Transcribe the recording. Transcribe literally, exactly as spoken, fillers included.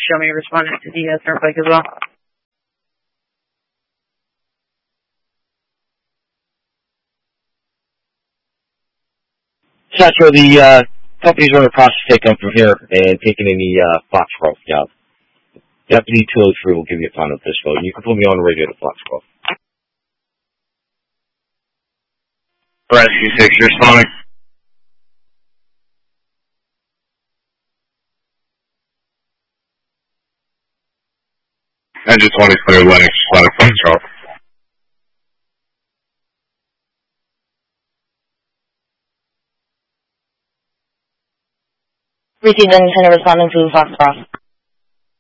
show me responding to D S Airpike as well. Central, the uh, company's running a process take up from here and taking in the uh, Foxcroft job. Deputy two oh three will give you a final dispo. You can put me on the radio to Foxcroft. Rescue six, you're responding. Engine twenty clear, Lennox, Lennox Foxcroft. Received engine responding to Foxcroft.